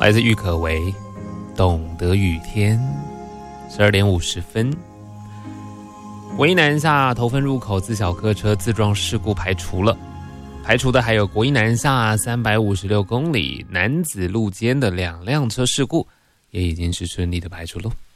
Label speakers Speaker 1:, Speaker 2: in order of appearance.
Speaker 1: 来自郁可唯，懂得雨天。12点50分，国一南下头份入口自小客车自撞事故排除了，排除的还有国一南下356公里男子路肩的2辆车事故，也已经是顺利的排除了。